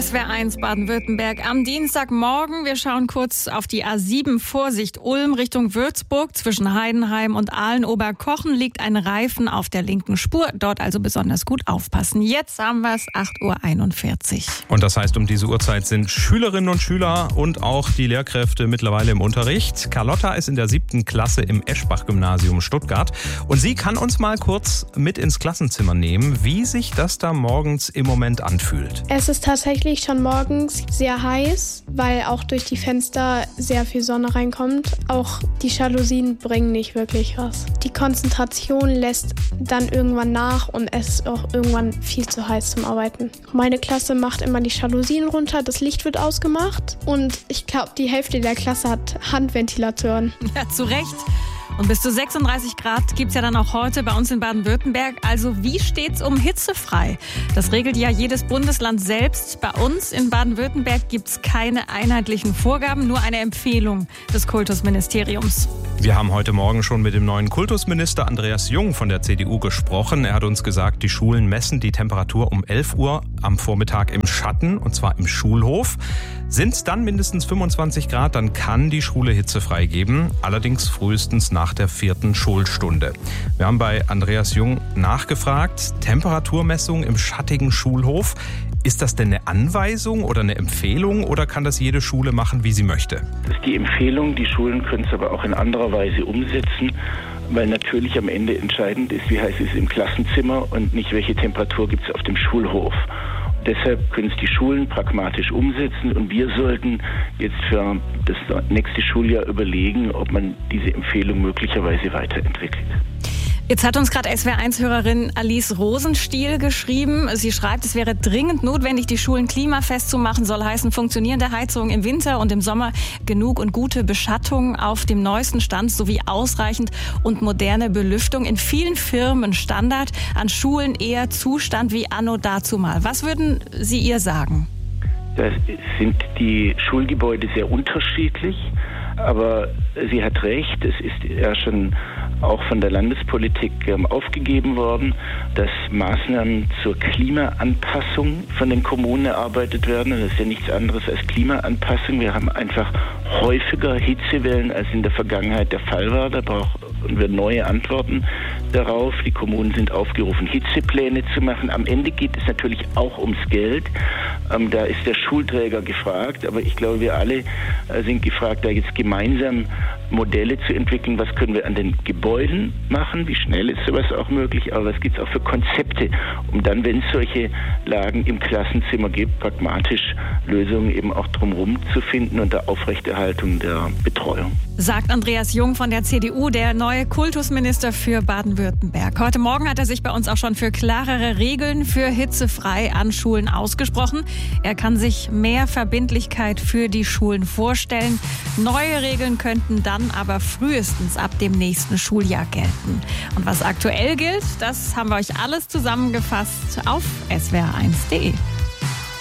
SWR1 Baden-Württemberg am Dienstagmorgen. Wir schauen kurz auf die A7 Vorsicht Ulm Richtung Würzburg. Zwischen Heidenheim und Aalen-Oberkochen liegt ein Reifen auf der linken Spur. Dort also besonders gut aufpassen. Jetzt haben wir es 8:41 Uhr. Und das heißt, um diese Uhrzeit sind Schülerinnen und Schüler und auch die Lehrkräfte mittlerweile im Unterricht. Carlotta ist in der 7. Klasse im Eschbach-Gymnasium Stuttgart. Und sie kann uns mal kurz mit ins Klassenzimmer nehmen, wie sich das da morgens im Moment anfühlt. Es ist tatsächlich schon morgens sehr heiß, weil auch durch die Fenster sehr viel Sonne reinkommt. Auch die Jalousien bringen nicht wirklich was. Die Konzentration lässt dann irgendwann nach und es ist auch irgendwann viel zu heiß zum Arbeiten. Meine Klasse macht immer die Jalousien runter, das Licht wird ausgemacht und ich glaube, die Hälfte der Klasse hat Handventilatoren. Ja, zu Recht. Und bis zu 36 Grad gibt's ja dann auch heute bei uns in Baden-Württemberg. Also wie steht's um hitzefrei? Das regelt ja jedes Bundesland selbst. Bei uns in Baden-Württemberg gibt's keine einheitlichen Vorgaben, nur eine Empfehlung des Kultusministeriums. Wir haben heute Morgen schon mit dem neuen Kultusminister Andreas Jung von der CDU gesprochen. Er hat uns gesagt, die Schulen messen die Temperatur um 11 Uhr am Vormittag im Schatten, und zwar im Schulhof. Sind es dann mindestens 25 Grad, dann kann die Schule hitzefrei geben, allerdings frühestens nach der 4. Schulstunde. Wir haben bei Andreas Jung nachgefragt, Temperaturmessung im schattigen Schulhof. Ist das denn eine Anweisung oder eine Empfehlung oder kann das jede Schule machen, wie sie möchte? Das ist die Empfehlung, die Schulen können es aber auch in anderer Weise umsetzen, weil natürlich am Ende entscheidend ist, wie heiß es ist im Klassenzimmer und nicht welche Temperatur gibt es auf dem Schulhof. Deshalb können es die Schulen pragmatisch umsetzen und wir sollten jetzt für das nächste Schuljahr überlegen, ob man diese Empfehlung möglicherweise weiterentwickelt. Jetzt hat uns gerade SWR1-Hörerin Alice Rosenstiel geschrieben. Sie schreibt, es wäre dringend notwendig, die Schulen klimafest zu machen. Soll heißen, funktionierende Heizung im Winter und im Sommer, genug und gute Beschattung auf dem neuesten Stand sowie ausreichend und moderne Belüftung. In vielen Firmen Standard, an Schulen eher Zustand wie anno dazumal. Was würden Sie ihr sagen? Da sind die Schulgebäude sehr unterschiedlich, aber sie hat recht, es ist ja schon auch von der Landespolitik aufgegeben worden, dass Maßnahmen zur Klimaanpassung von den Kommunen erarbeitet werden. Das ist ja nichts anderes als Klimaanpassung. Wir haben einfach häufiger Hitzewellen, als in der Vergangenheit der Fall war. Da brauchen wir neue Antworten darauf. Die Kommunen sind aufgerufen, Hitzepläne zu machen. Am Ende geht es natürlich auch ums Geld. Da ist der Schulträger gefragt, aber ich glaube, wir alle sind gefragt, da jetzt gemeinsam Modelle zu entwickeln. Was können wir an den Gebäuden machen? Wie schnell ist sowas auch möglich? Aber was gibt es auch für Konzepte, um dann, wenn es solche Lagen im Klassenzimmer gibt, pragmatisch Lösungen eben auch drumherum zu finden unter Aufrechterhaltung der Betreuung. Sagt Andreas Jung von der CDU, der neue Kultusminister für Baden-Württemberg. Heute Morgen hat er sich bei uns auch schon für klarere Regeln für hitzefrei an Schulen ausgesprochen. Er kann sich mehr Verbindlichkeit für die Schulen vorstellen. Neue Regeln könnten dann aber frühestens ab dem nächsten Schuljahr gelten. Und was aktuell gilt, das haben wir euch alles zusammengefasst auf swr1.de.